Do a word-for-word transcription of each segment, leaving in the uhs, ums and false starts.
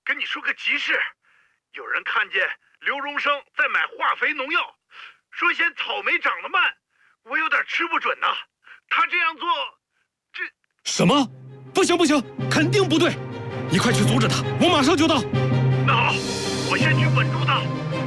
跟你说个急事，有人看见刘荣生在买化肥农药，说嫌草莓长得慢，我有点吃不准呐。他这样做，这什么？不行不行，肯定不对！你快去阻止他，我马上就到。 那好，我先去稳住他。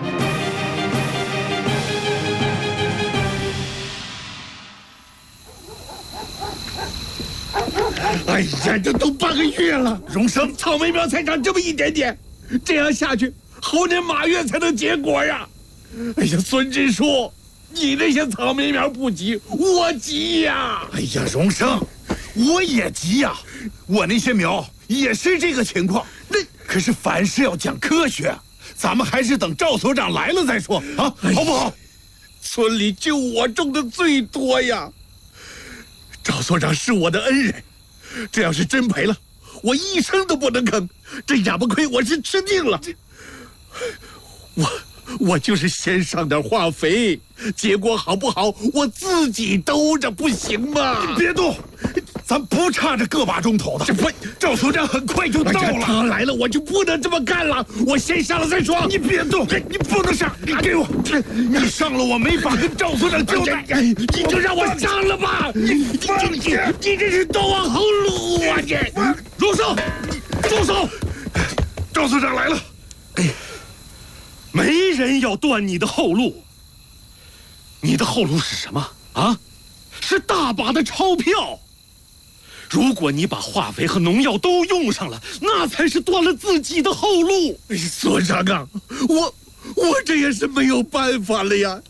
哎呀，这都半个月了，荣生草莓苗才长这么一点点，这样下去，后年马月才能结果呀！哎呀，孙支书，你那些草莓苗不急，我急呀！ 哎呀，荣生，我也急呀，我那些苗也是这个情况。那可是凡事要讲科学，咱们还是等赵所长来了再说啊，好不好？ 村里就我种的最多呀。赵所长是我的恩人，这要是真赔了，我一生都不能吭。这哑巴亏我是吃定了。我我就是先上点化肥，结果好不好我自己兜着，不行吗？ 你别动，咱不差这个把钟头的。 这不， 赵所长很快就到了。 他来了，我就不能这么干了。我先上了再说。 你别动，你不能上，你给我。你上了，我没法跟赵所长交代。 你就让我上了吧。你你你你这是断我后路啊！你荣生，住手！ 赵所长来了。 哎，没人要断你的后路。你的后路是什么啊？是大把的钞票。如果你把化肥和农药都用上了，那才是断了自己的后路。 哎，所长啊，我我这也是没有办法了呀。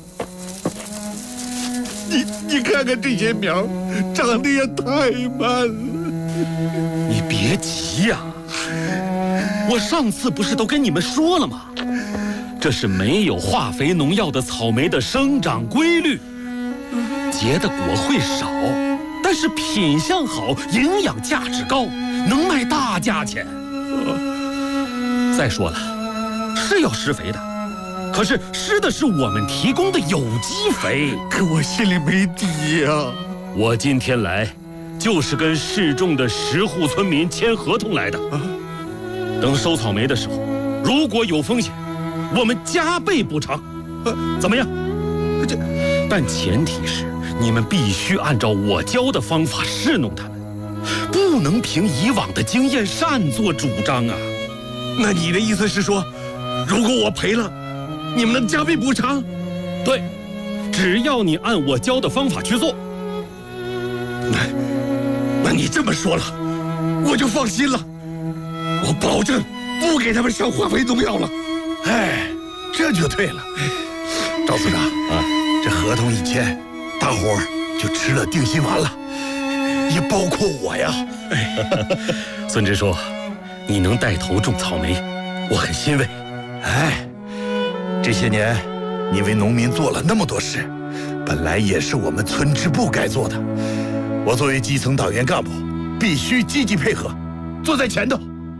你你看看这些苗，长得也太慢了。 你别急呀，我上次不是都跟你们说了吗？这是没有化肥农药的草莓的生长规律，结的果会少。但是品相好，营养价值高，能卖大价钱。再说了，是要施肥的，可是施的是我们提供的有机肥。 可我心里没底呀。 我今天来，就是跟市众的十户村民签合同来的。等收草莓的时候，如果有风险，我们加倍补偿。怎么样？这，但前提是你们必须按照我教的方法试弄它们，不能凭以往的经验擅作主张啊！ 那你的意思是说，如果我赔了，你们能加倍补偿？ 对，只要你按我教的方法去做。 那，那你这么说了，我就放心了。我保证不给他们上化肥农药了。 哎，这就对了。赵所长啊，这合同一签，大伙儿就吃了定心丸了，也包括我呀。 孙支书，你能带头种草莓，我很欣慰。 哎，这些年你为农民做了那么多事，本来也是我们村支部该做的。我作为基层党员干部，必须积极配合，坐在前头。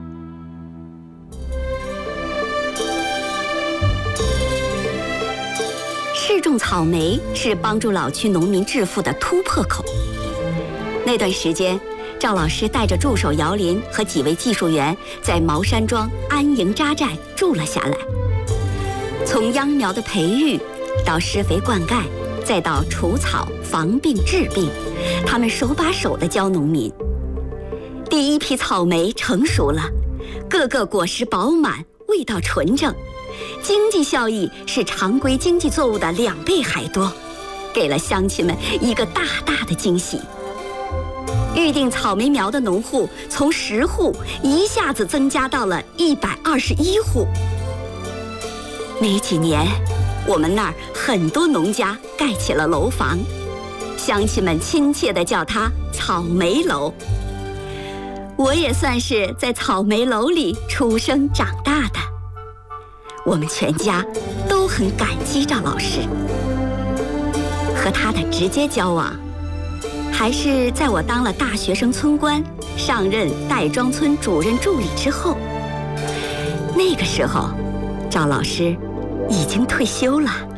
试种草莓是帮助老区农民致富的突破口。那段时间，赵老师带着助手姚林和几位技术员在茅山庄安营扎寨住了下来。从秧苗的培育到施肥灌溉，再到除草、防病、治病，他们手把手地教农民。第一批草莓成熟了，个个果实饱满，味道纯正。经济效益是常规经济作物的两倍还多，给了乡亲们一个大大的惊喜。预定草莓苗的农户从十户一下子增加到了一百二十一户。没几年，我们那儿很多农家盖起了楼房，乡亲们亲切地叫它草莓楼。我也算是在草莓楼里出生长大的。我们全家都很感激赵老师，和他的直接交往，还是在我当了大学生村官，上任戴庄村主任助理之后。那个时候，赵老师已经退休了。